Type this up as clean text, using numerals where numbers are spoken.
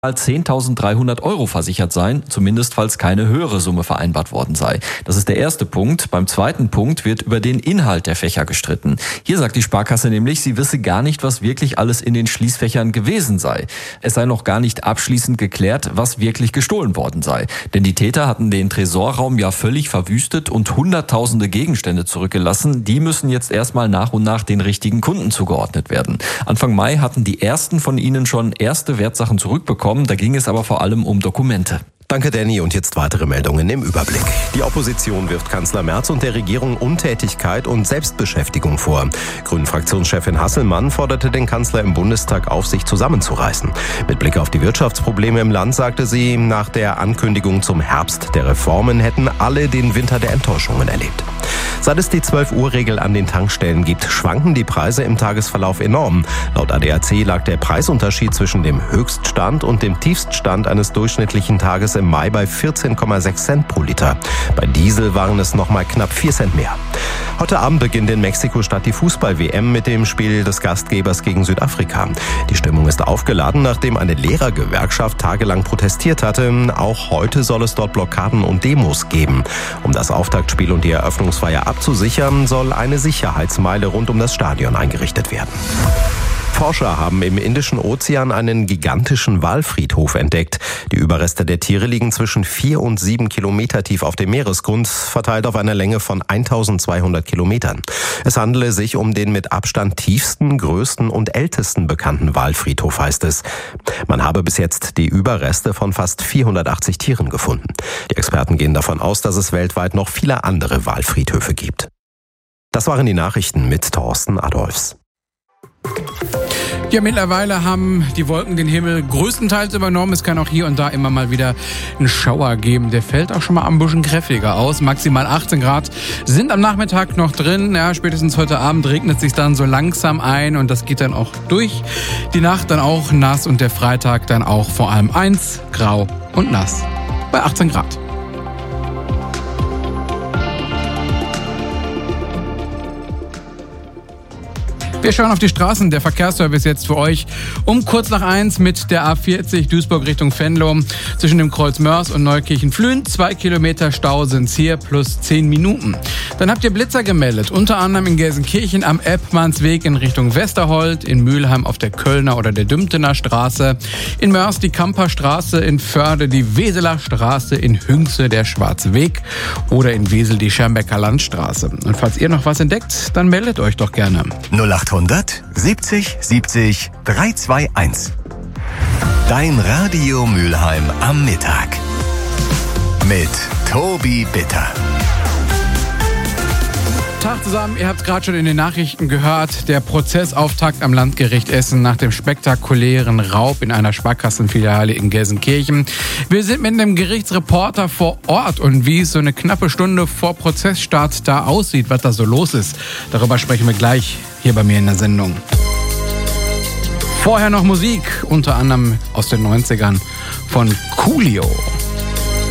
10.300 € versichert sein, zumindest falls keine höhere Summe vereinbart worden sei. Das ist der erste Punkt. Beim zweiten Punkt wird über den Inhalt der Fächer gestritten. Hier sagt die Sparkasse nämlich, sie wisse gar nicht, was wirklich alles in den Schließfächern gewesen sei. Es sei noch gar nicht abschließend geklärt, was wirklich gestohlen worden sei. Denn die Täter hatten den Tresorraum ja völlig verwüstet und hunderttausende Gegenstände zurückgelassen. Die müssen jetzt erstmal nach und nach den richtigen Kunden zugeordnet werden. Anfang Mai hatten die ersten von ihnen schon erste Wertsachen zurückbekommen. Da ging es aber vor allem um Dokumente. Danke, Danny. Und jetzt weitere Meldungen im Überblick. Die Opposition wirft Kanzler Merz und der Regierung Untätigkeit und Selbstbeschäftigung vor. Grünen-Fraktionschefin Hasselmann forderte den Kanzler im Bundestag auf, sich zusammenzureißen. Mit Blick auf die Wirtschaftsprobleme im Land sagte sie, nach der Ankündigung zum Herbst der Reformen hätten alle den Winter der Enttäuschungen erlebt. Seit es die 12-Uhr-Regel an den Tankstellen gibt, schwanken die Preise im Tagesverlauf enorm. Laut ADAC lag der Preisunterschied zwischen dem Höchststand und dem Tiefststand eines durchschnittlichen Tages im Mai bei 14,6 Cent pro Liter. Bei Diesel waren es nochmal knapp 4 Cent mehr. Heute Abend beginnt in Mexiko-Stadt die Fußball-WM mit dem Spiel des Gastgebers gegen Südafrika. Die Stimmung ist aufgeladen, nachdem eine Lehrergewerkschaft tagelang protestiert hatte. Auch heute soll es dort Blockaden und Demos geben. Um das Auftaktspiel und die Eröffnungsfeier abzusichern, soll eine Sicherheitsmeile rund um das Stadion eingerichtet werden. Forscher haben im Indischen Ozean einen gigantischen Walfriedhof entdeckt. Die Überreste der Tiere liegen zwischen 4 und 7 Kilometer tief auf dem Meeresgrund, verteilt auf einer Länge von 1200 Kilometern. Es handele sich um den mit Abstand tiefsten, größten und ältesten bekannten Walfriedhof, heißt es. Man habe bis jetzt die Überreste von fast 480 Tieren gefunden. Die Experten gehen davon aus, dass es weltweit noch viele andere Walfriedhöfe gibt. Das waren die Nachrichten mit Thorsten Adolfs. Ja, mittlerweile haben die Wolken den Himmel größtenteils übernommen. Es kann auch hier und da immer mal wieder einen Schauer geben. Der fällt auch schon mal ein bisschen kräftiger aus. Maximal 18 Grad sind am Nachmittag noch drin. Ja, spätestens heute Abend regnet es sich dann so langsam ein und das geht dann auch durch. Die Nacht dann auch nass und der Freitag dann auch vor allem grau und nass bei 18 Grad. Wir schauen auf die Straßen. Der Verkehrsservice jetzt für euch um kurz nach 1 mit der A40 Duisburg Richtung Venlo. Zwischen dem Kreuz Mörs und Neukirchen-Flühen 2 Kilometer Stau sind's hier plus 10 Minuten. Dann habt ihr Blitzer gemeldet, unter anderem in Gelsenkirchen am Eppmannsweg in Richtung Westerhold, in Mülheim auf der Kölner oder der Dümtener Straße, in Mörs die Kamperstraße, in Förde die Weseler Straße, in Hünxe der Schwarze Weg oder in Wesel die Schermbecker Landstraße. Und falls ihr noch was entdeckt, dann meldet euch doch gerne. 0800 70 70 321. Dein Radio Mülheim am Mittag. Mit Tobi Bitter. Tag zusammen, ihr habt es gerade schon in den Nachrichten gehört, der Prozessauftakt am Landgericht Essen nach dem spektakulären Raub in einer Sparkassenfiliale in Gelsenkirchen. Wir sind mit einem Gerichtsreporter vor Ort und wie es so eine knappe Stunde vor Prozessstart da aussieht, was da so los ist, darüber sprechen wir gleich hier bei mir in der Sendung. Vorher noch Musik, unter anderem aus den 90ern von Coolio.